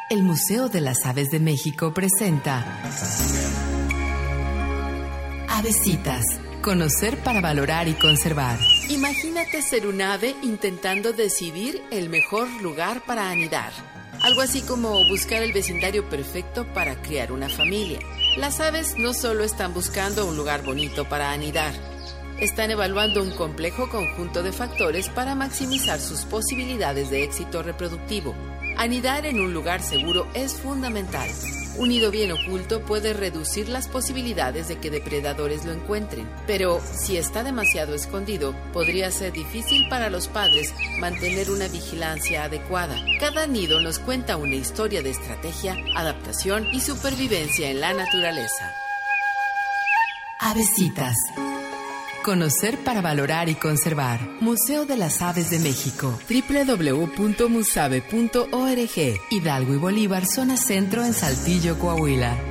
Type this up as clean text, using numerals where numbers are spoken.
El Museo de las Aves de México presenta Avesitas, conocer para valorar y conservar. Imagínate ser un ave intentando decidir el mejor lugar para anidar. Algo así como buscar el vecindario perfecto para criar una familia. Las aves no solo están buscando un lugar bonito para anidar, están evaluando un complejo conjunto de factores para maximizar sus posibilidades de éxito reproductivo. Anidar en un lugar seguro es fundamental. Un nido bien oculto puede reducir las posibilidades de que depredadores lo encuentren, pero si está demasiado escondido, podría ser difícil para los padres mantener una vigilancia adecuada. Cada nido nos cuenta una historia de estrategia, adaptación y supervivencia en la naturaleza. Avesitas. Conocer para valorar y conservar. Museo de las Aves de México. www.musave.org. Hidalgo y Bolívar, zona centro en Saltillo, Coahuila.